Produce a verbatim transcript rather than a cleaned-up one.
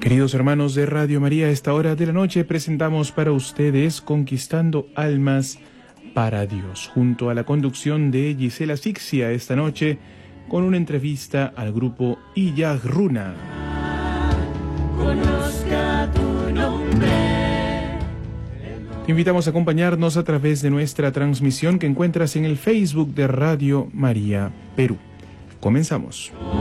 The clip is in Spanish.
Queridos hermanos de Radio María, a esta hora de la noche presentamos para ustedes Conquistando Almas para Dios, junto a la conducción de Gisela Asfixia esta noche, con una entrevista al grupo Illag Runa. Conozca tu nombre. Te invitamos a acompañarnos a través de nuestra transmisión que encuentras en el Facebook de Radio María Perú. Comenzamos.